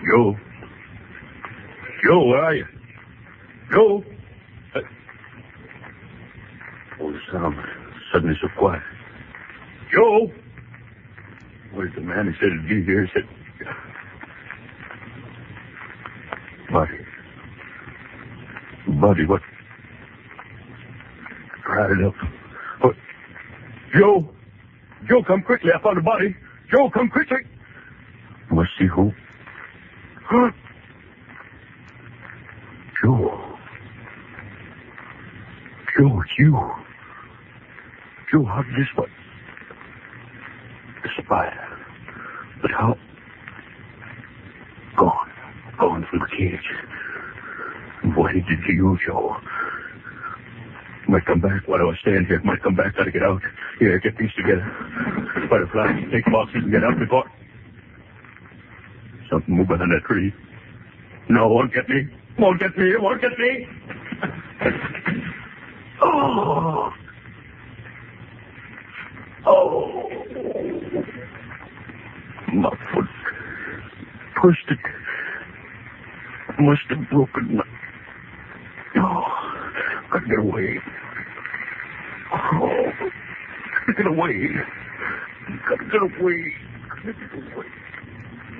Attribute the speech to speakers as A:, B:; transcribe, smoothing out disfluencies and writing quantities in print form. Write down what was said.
A: Joe? Joe, where are you? Joe? The sound suddenly so quiet. Joe? Where's the man who said he'd be here? He said... Buddy, what? Cried it up. What? Joe! Joe, come quickly. I found a body. Joe, come quickly. Must see who? Huh? Joe. Joe, it's you. Joe, how did this what? The spider. But how? Gone from the cage. What did it to you, Joe? Might come back while I was staying here. Might come back. Gotta get out. Here, get these together. Butterflies, take boxes and get out before... Something move behind that tree. No, won't get me. Won't get me. It won't get me. Oh. My foot pushed it. Must have broken my... Gotta get away. Gotta get away. Gotta get away.